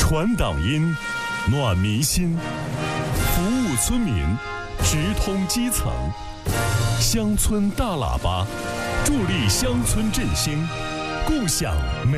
传党音，暖民心，服务村民，直通基层。乡村大喇叭，助力乡村振兴，共享美。